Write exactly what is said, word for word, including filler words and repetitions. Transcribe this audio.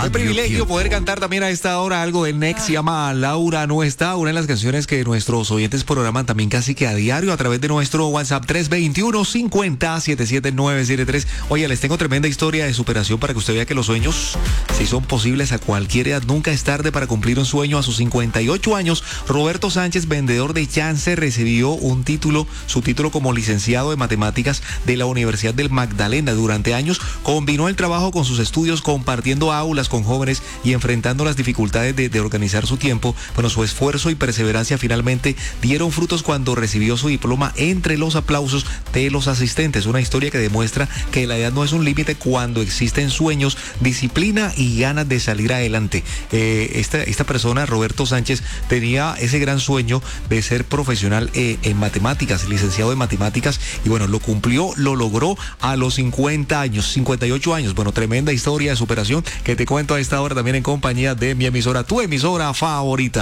Qué privilegio poder cantar también a esta hora algo de Next. Se llama Laura No Está, una de las canciones que nuestros oyentes programan también casi que a diario a través de nuestro WhatsApp tres dos uno, cincuenta, setenta y siete nueve siete tres. Oye, les tengo tremenda historia de superación para que usted vea que los sueños, si son posibles a cualquier edad, nunca es tarde para cumplir un sueño. A sus cincuenta y ocho años, Roberto Sánchez, vendedor de Chance, recibió un título, su título como licenciado de matemáticas de la Universidad del Magdalena. Durante años combinó el trabajo con sus estudios, compartiendo aulas con jóvenes y enfrentando las dificultades de, de organizar su tiempo. Bueno, su esfuerzo y perseverancia finalmente dieron frutos cuando recibió su diploma entre los aplausos de los asistentes. Una historia que demuestra que la edad no es un límite cuando existen sueños, disciplina y ganas de salir adelante. Eh, esta, esta persona, Roberto Sánchez, tenía ese gran sueño de ser profesional eh, en matemáticas, licenciado en matemáticas, y bueno, lo cumplió, lo logró a los cincuenta años, cincuenta y ocho años. Bueno, tremenda historia de superación que te cuento a esta hora también en compañía de mi emisora, tu emisora favorita.